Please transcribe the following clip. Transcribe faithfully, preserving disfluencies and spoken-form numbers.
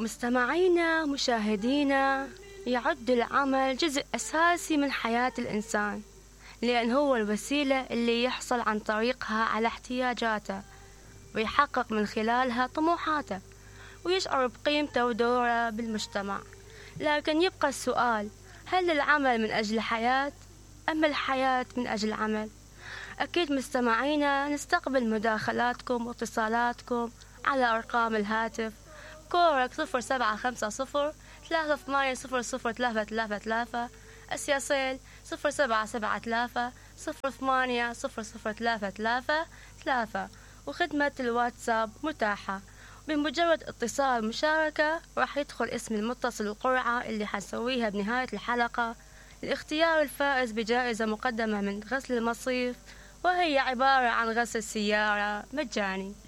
مستمعينا مشاهدينا، يعد العمل جزء أساسي من حياة الإنسان، لأن هو الوسيلة اللي يحصل عن طريقها على احتياجاته ويحقق من خلالها طموحاته ويشعر بقيمته ودوره بالمجتمع. لكن يبقى السؤال: هل العمل من أجل الحياة أم الحياة من أجل العمل؟ أكيد مستمعينا نستقبل مداخلاتكم واتصالاتكم على أرقام الهاتف كورك صفر سبعة خمسة صفر ثلاثة ثمانية صفر صفر ثلاثة ثلاثة ثلاثة، السياسيل صفر سبعة سبعة ثلاثة صفر ثمانية صفر صفر ثلاثة ثلاثة ثلاثة، وخدمة الواتساب متاحة. بمجرد اتصال مشاركة راح يدخل اسم المتصل القرعة اللي حنسويها بنهاية الحلقة لاختيار الفائز بجائزة مقدمة من غسل المصيف، وهي عبارة عن غسل سيارة مجاني.